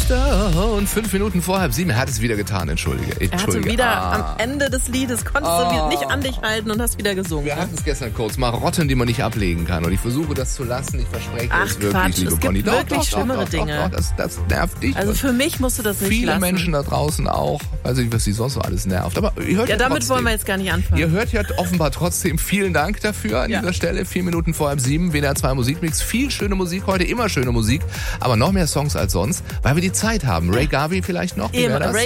Stone. 5 Minuten vor 6:30. Er hat es wieder getan, entschuldige. Er hatte wieder am Ende des Liedes, konntest du nicht an dich halten und hast wieder gesungen. Wir hatten es gestern kurz. Marotten, die man nicht ablegen kann. Und ich versuche das zu lassen. Ich verspreche es wirklich, Quatsch, liebe es Bonnie. gibt wirklich schlimmere Dinge. Das nervt dich. Also für mich musst du das nicht Viele lassen. Menschen da draußen auch. Weiß nicht, was sie sonst so alles nervt. Aber ihr hört Ja, damit trotzdem. wollen wir jetzt gar nicht anfangen. Ihr hört ja offenbar trotzdem. Vielen Dank dafür an dieser Stelle. 4 Minuten vor 6:30. WDR 2 Musikmix. Viel schöne Musik heute. Immer schöne Musik. Aber noch mehr Songs als sonst, weil wir die Zeit haben. Ray Garvey vielleicht noch? Wie wäre das?